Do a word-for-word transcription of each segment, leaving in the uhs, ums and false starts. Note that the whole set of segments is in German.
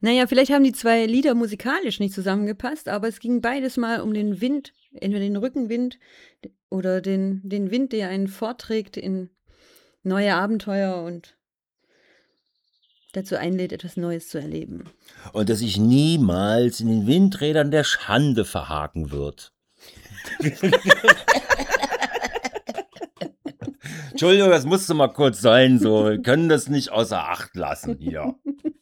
Naja, vielleicht haben die zwei Lieder musikalisch nicht zusammengepasst, aber es ging beides mal um den Wind, entweder den Rückenwind oder den, den Wind, der einen vorträgt in neue Abenteuer und dazu einlädt, etwas Neues zu erleben. Und dass sich niemals in den Windrädern der Schande verhaken wird. Entschuldigung, das musste mal kurz sein, so. Wir können das nicht außer Acht lassen hier.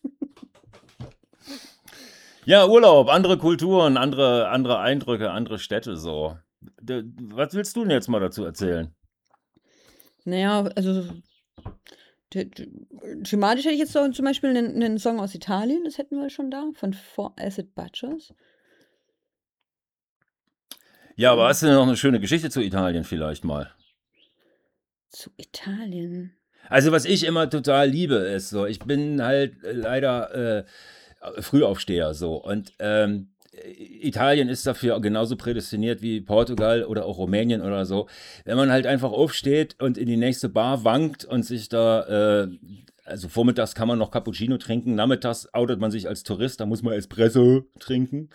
Ja, Urlaub, andere Kulturen, andere, andere Eindrücke, andere Städte, so. D- Was willst du denn jetzt mal dazu erzählen? Naja, also the- the- thematisch hätte ich jetzt so zum Beispiel einen, einen Song aus Italien, das hätten wir schon da, von Four Acid Butchers. Ja, aber hast du denn noch eine schöne Geschichte zu Italien vielleicht mal? Zu Italien. Also was ich immer total liebe ist so, ich bin halt äh, leider äh, Frühaufsteher so und ähm, Italien ist dafür genauso prädestiniert wie Portugal oder auch Rumänien oder so. Wenn man halt einfach aufsteht und in die nächste Bar wankt und sich da, äh, also vormittags kann man noch Cappuccino trinken, nachmittags outet man sich als Tourist, da muss man Espresso trinken.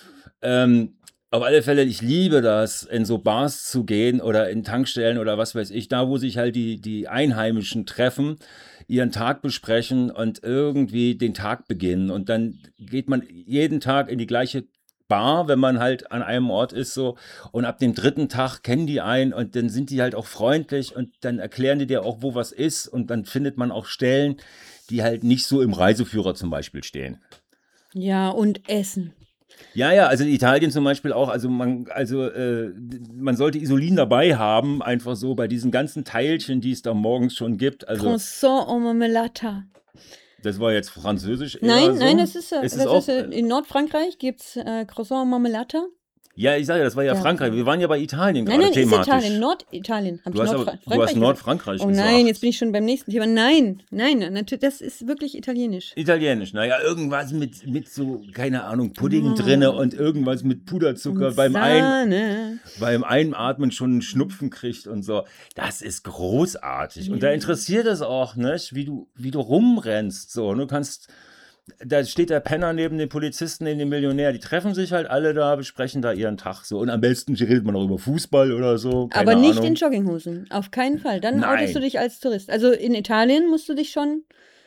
Ähm, auf alle Fälle, ich liebe das, in so Bars zu gehen oder in Tankstellen oder was weiß ich, da wo sich halt die, die Einheimischen treffen, ihren Tag besprechen und irgendwie den Tag beginnen. Und dann geht man jeden Tag in die gleiche Bar, wenn man halt an einem Ort ist so. Und ab dem dritten Tag kennen die einen und dann sind die halt auch freundlich und dann erklären die dir auch, wo was ist. Und dann findet man auch Stellen, die halt nicht so im Reiseführer zum Beispiel stehen. Ja, und Essen. Ja, ja, also in Italien zum Beispiel auch, also man, also äh, man sollte Isolin dabei haben, einfach so bei diesen ganzen Teilchen, die es da morgens schon gibt. Also Croissant au Marmelata. das war jetzt Französisch eher Nein, so. nein, das ist, äh, Ist es das auch? ist äh, in Nordfrankreich gibt es äh, Croissant au Marmelata. Ja, ich sage ja, das war ja Ja. Frankreich. Wir waren ja bei Italien Nein, gerade nein, ist thematisch. Italien, Norditalien. Hab Du ich hast, aber, Nordfra- du hast Frankreich gesagt? Nordfrankreich Oh gesagt. nein, jetzt bin ich schon beim nächsten Thema. Nein, nein, natürlich, das ist wirklich italienisch. Italienisch, naja, irgendwas mit, mit so, keine Ahnung, Pudding Ah. drinne und irgendwas mit Puderzucker Und beim, Ein, Sahne. beim Einatmen schon einen Schnupfen kriegt und so. Das ist großartig. Und da Ja. interessiert es auch, nicht, wie du, wie du rumrennst. So. Du kannst, da steht der Penner neben dem Polizisten, neben dem Millionär. Die treffen sich halt alle da, besprechen da ihren Tag so. Und am besten redet man auch über Fußball oder so. Keine Aber nicht Ahnung. in Jogginghosen. Auf keinen Fall. Dann Nein. outest du dich als Tourist. Also in Italien musst du dich schon.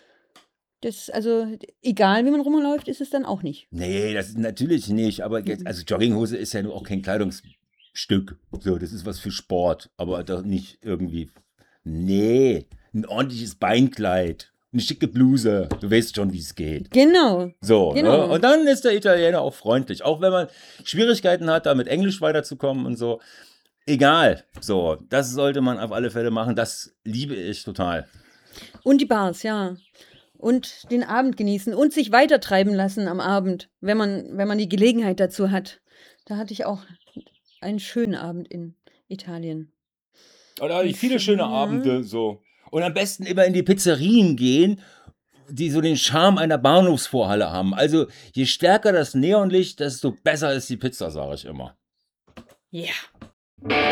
Das, also, egal wie man rumläuft, ist es dann auch nicht. Nee, das ist natürlich nicht. Aber jetzt, also Jogginghose ist ja nur auch kein Kleidungsstück. So, das ist was für Sport. Aber doch nicht irgendwie. Nee, ein ordentliches Beinkleid. Eine schicke Bluse. Du weißt schon, wie es geht. Genau. So, Genau. ne? Und dann ist der Italiener auch freundlich. Auch wenn man Schwierigkeiten hat, da mit Englisch weiterzukommen und so. Egal. So, das sollte man auf alle Fälle machen. Das liebe ich total. Und die Bars, ja. Und den Abend genießen und sich weitertreiben lassen am Abend, wenn man, wenn man die Gelegenheit dazu hat. Da hatte ich auch einen schönen Abend in Italien. Und da hatte ich viele Ja. schöne Abende so. Und am besten immer in die Pizzerien gehen, die so den Charme einer Bahnhofsvorhalle haben. Also je stärker das Neonlicht, desto besser ist die Pizza, sage ich immer. Ja.